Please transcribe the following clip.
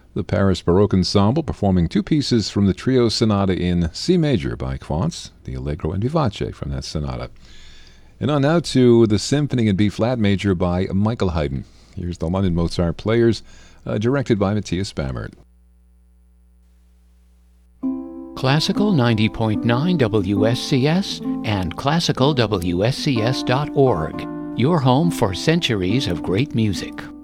The Paris Baroque Ensemble performing two pieces from the Trio Sonata in C major by Quantz, the Allegro and Vivace from that sonata. And on now to the Symphony in B-flat major by Michael Haydn. Here's the London Mozart Players, directed by Matthias Bammert. Classical 90.9 WSCS and classicalwscs.org. Your home for centuries of great music.